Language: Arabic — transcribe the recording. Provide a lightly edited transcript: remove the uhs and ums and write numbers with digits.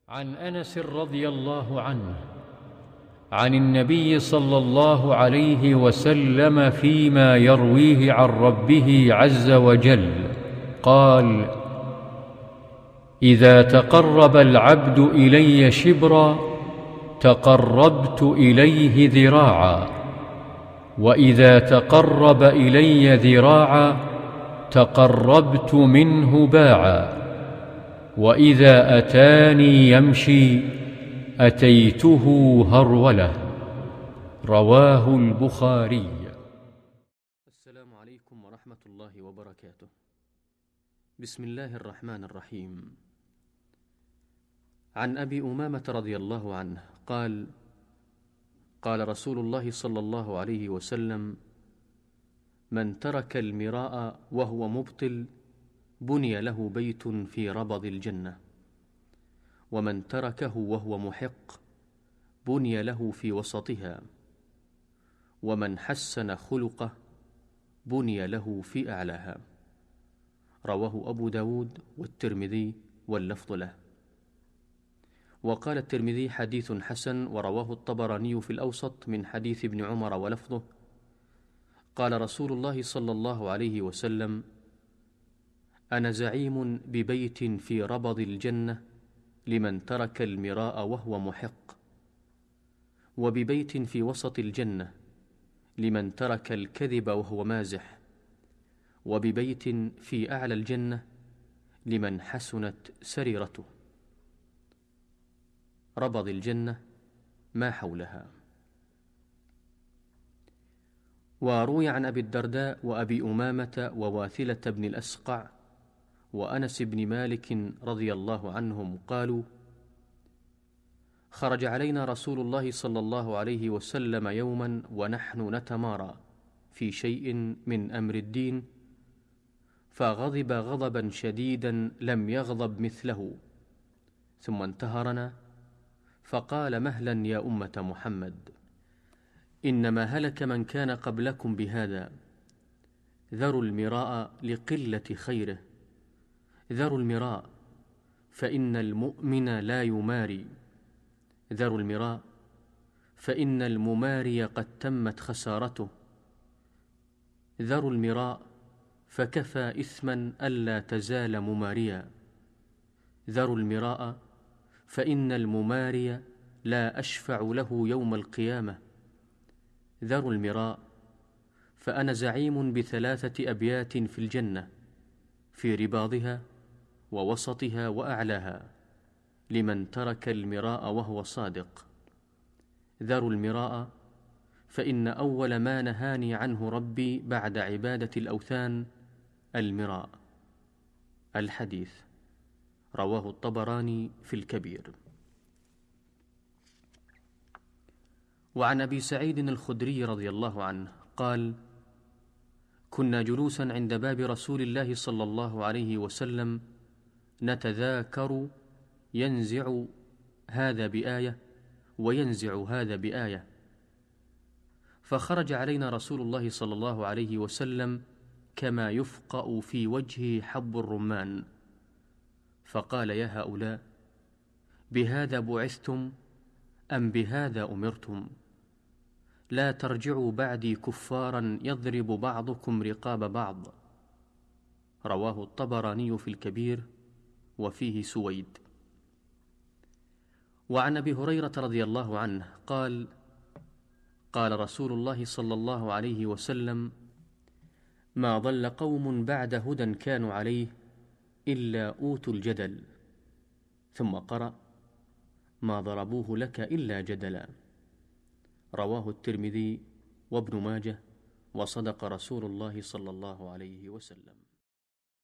عن أنس رضي الله عنه عن النبي صلى الله عليه وسلم فيما يرويه عن ربه عز وجل قال: إذا تقرب العبد إلي شبرا تقربت إليه ذراعا، وإذا تقرب إلي ذراعا تقربت منه باعا، وإذا أتاني يمشي أتيته هرولة. رواه البخاري. السلام عليكم ورحمة الله وبركاته. بسم الله الرحمن الرحيم. عن أبي أمامة رضي الله عنه قال: قال رسول الله صلى الله عليه وسلم: من ترك المراء وهو مبطل بني له بيت في ربض الجنة، ومن تركه وهو محق بني له في وسطها، ومن حسن خلقه بني له في أعلاها. رواه أبو داود والترمذي واللفظ له. وقال الترمذي: حديث حسن. ورواه الطبراني في الأوسط من حديث ابن عمر ولفظه: قال رسول الله صلى الله عليه وسلم: أنا زعيم ببيت في ربض الجنة لمن ترك المراء وهو محق، وببيت في وسط الجنة لمن ترك الكذب وهو مازح، وببيت في أعلى الجنة لمن حسنت سريرته. ربض الجنة ما حولها. وروي عن أبي الدرداء وأبي أمامة وواثلة بن الأسقع وأنس بن مالك رضي الله عنهم قالوا: خرج علينا رسول الله صلى الله عليه وسلم يوما ونحن نتمارى في شيء من أمر الدين، فغضب غضبا شديدا لم يغضب مثله، ثم انتهرنا فقال: مهلا يا أمة محمد، إنما هلك من كان قبلكم بهذا. ذروا المراء لقلة خيره، ذروا المراء فإن المؤمن لا يماري، ذروا المراء فإن المماري قد تمت خسارته، ذروا المراء فكفى إثما ألا تزال مماريا، ذروا المراء فإن المماري لا أشفع له يوم القيامة، ذروا المراء فأنا زعيم بثلاثة أبيات في الجنة في رباضها ووسطها وأعلاها لمن ترك المراء وهو صادق. ذروا المراء فإن أول ما نهاني عنه ربي بعد عبادة الأوثان المراء. الحديث رواه الطبراني في الكبير. وعن أبي سعيد الخدري رضي الله عنه قال: كنا جلوسا عند باب رسول الله صلى الله عليه وسلم نتذاكر، ينزع هذا بآية وينزع هذا بآية، فخرج علينا رسول الله صلى الله عليه وسلم كما يفقأ في وجهه حب الرمان، فقال: يا هؤلاء، بهذا بعثتم أم بهذا أمرتم؟ لا ترجعوا بعدي كفارا يضرب بعضكم رقاب بعض. رواه الطبراني في الكبير وفيه سويد. وعن أبي هريرة رضي الله عنه قال: قال رسول الله صلى الله عليه وسلم: ما ضل قوم بعد هدى كانوا عليه إلا أوتوا الجدل. ثم قرأ: ما ضربوه لك إلا جدلا. رواه الترمذي وابن ماجه، وصدق رسول الله صلى الله عليه وسلم.